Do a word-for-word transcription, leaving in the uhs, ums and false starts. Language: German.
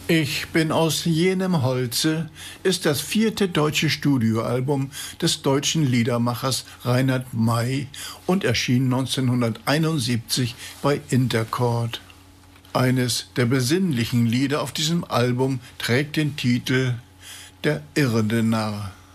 Ich bin aus jenem Holze ist das vierte deutsche Studioalbum des deutschen Liedermachers Reinhard May und erschien neunzehnhunderteinundsiebzig bei Intercord. Eines der besinnlichen Lieder auf diesem Album trägt den Titel »Der irrende Narr«.